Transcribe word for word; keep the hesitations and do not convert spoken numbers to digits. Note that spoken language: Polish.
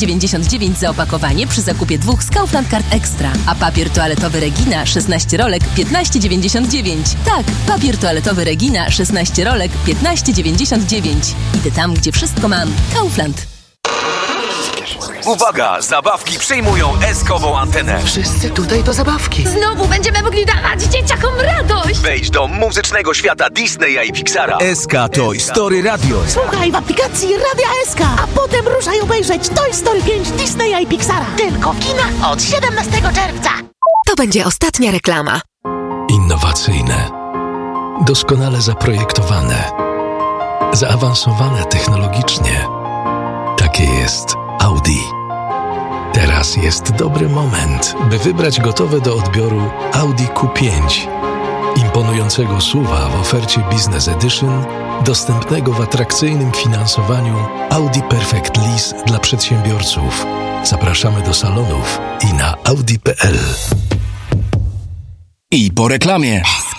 dziewięćdziesiąt dziewięć za opakowanie przy zakupie dwóch z Kaufland Card Extra. A papier toaletowy Regina szesnaście rolek piętnaście dziewięćdziesiąt dziewięć. Tak, papier toaletowy Regina szesnaście rolek piętnaście dziewięćdziesiąt dziewięć. Idę tam, gdzie wszystko mam. Kaufland. Uwaga! Zabawki przyjmują eskową antenę. Wszyscy tutaj do zabawki. Znowu będziemy mogli dawać dzieciakom radość. Wejdź do muzycznego świata Disneya i Pixara. S K Toy Story Radio. Słuchaj w aplikacji Radia S K, a potem ruszaj obejrzeć Toy Story pięć Disneya i Pixara. Tylko w kinach od siedemnastego czerwca. To będzie ostatnia reklama. Innowacyjne, doskonale zaprojektowane, zaawansowane technologicznie. Takie jest Audi. Teraz jest dobry moment, by wybrać gotowe do odbioru Audi Q pięć. Imponującego S U V-a w ofercie Business Edition, dostępnego w atrakcyjnym finansowaniu Audi Perfect Lease dla przedsiębiorców. Zapraszamy do salonów i na audi kropka p l. I po reklamie.